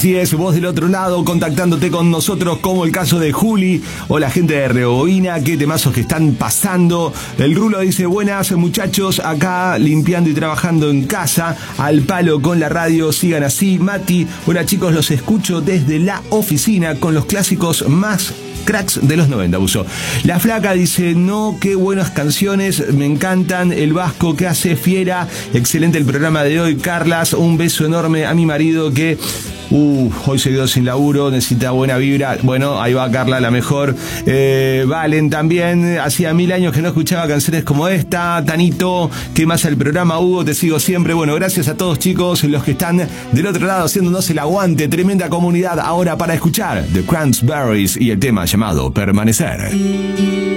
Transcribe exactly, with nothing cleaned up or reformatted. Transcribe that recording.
Así es, vos del otro lado contactándote con nosotros, como el caso de Juli o la gente de Rebobina. Qué temazos que están pasando. El Rulo dice: buenas muchachos, acá limpiando y trabajando en casa, al palo con la radio, sigan así. Mati: hola chicos, los escucho desde la oficina con los clásicos más cracks de los noventa, puso. La Flaca dice: no, qué buenas canciones, me encantan. El Vasco: ¿qué hace, fiera? Excelente el programa de hoy. Carlas: un beso enorme a mi marido que Uh, hoy se quedó sin laburo, necesita buena vibra. Bueno, ahí va Carla, la mejor. eh, Valen también: hacía mil años que no escuchaba canciones como esta. Tanito: ¿qué más el programa, Hugo? Te sigo siempre. Bueno, gracias a todos chicos, los que están del otro lado haciéndonos el aguante. Tremenda comunidad ahora para escuchar The Cranberries y el tema llamado Permanecer.